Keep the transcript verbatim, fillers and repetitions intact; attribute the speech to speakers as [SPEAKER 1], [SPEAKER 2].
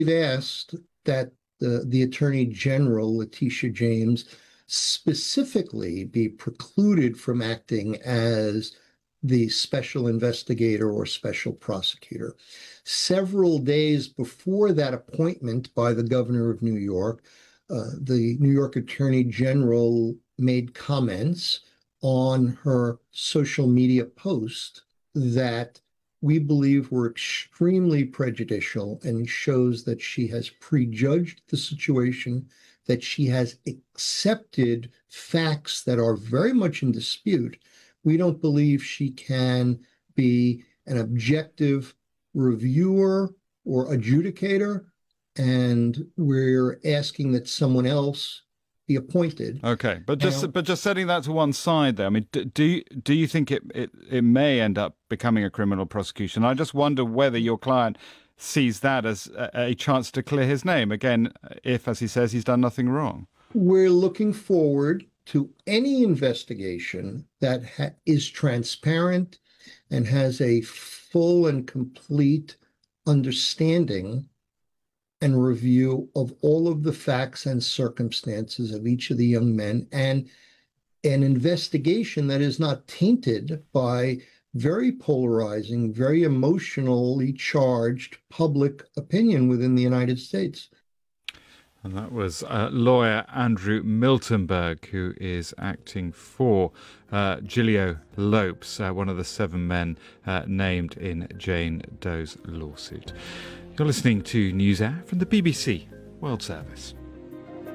[SPEAKER 1] We've asked that the, the Attorney General, Letitia James, specifically be precluded from acting as the special investigator or special prosecutor. Several days before that appointment by the governor of New York, uh, the New York Attorney General made comments on her social media post that we believe were extremely prejudicial and shows that she has prejudged the situation, that she has accepted facts that are very much in dispute. We don't believe she can be an objective reviewer or adjudicator, and we're asking that someone else be appointed.
[SPEAKER 2] Okay, but just
[SPEAKER 1] Now,
[SPEAKER 2] but just setting that to one side there. I mean, do do you, do you think it, it it may end up becoming a criminal prosecution? I just wonder whether your client sees that as a, a chance to clear his name again, if, as he says, he's done nothing wrong.
[SPEAKER 1] we're looking forward to any investigation that ha- is transparent and has a full and complete understanding and review of all of the facts and circumstances of each of the young men, and an investigation that is not tainted by very polarizing, very emotionally charged public opinion within the United States.
[SPEAKER 2] And that was uh, lawyer Andrew Miltenberg, who is acting for uh, Gilio Lopes, uh, one of the seven men uh, named in Jane Doe's lawsuit. You're listening to NewsHour from the B B C World Service.